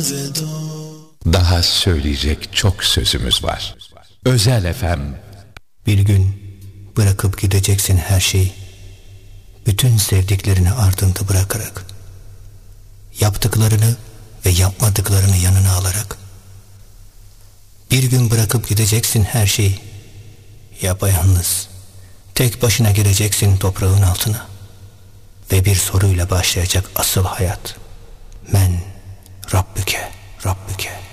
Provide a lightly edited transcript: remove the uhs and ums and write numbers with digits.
Daha söyleyecek çok sözümüz var. Özel FM. Bir gün bırakıp gideceksin her şeyi, bütün sevdiklerini ardında bırakarak, yaptıklarını ve yapmadıklarını yanına alarak. Bir gün bırakıp gideceksin her şeyi, yapayalnız, tek başına gireceksin toprağın altına ve bir soruyla başlayacak asıl hayat. Men Rabbüke, Rabbüke.